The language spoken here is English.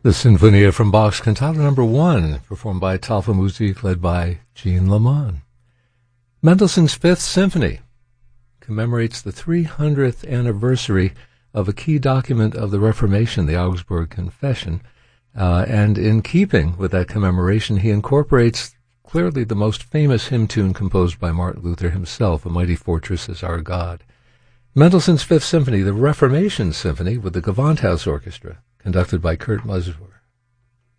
The Sinfonia from Bach's Cantata No. 1, performed by Talfa Musik, led by Jean Lamont. Mendelssohn's Fifth Symphony commemorates the 300th anniversary of a key document of the Reformation, the Augsburg Confession, and in keeping with that commemoration, he incorporates clearly the most famous hymn tune composed by Martin Luther himself, "A Mighty Fortress is Our God." Mendelssohn's Fifth Symphony, the Reformation Symphony with the Gewandhaus Orchestra, conducted by Kurt Masur.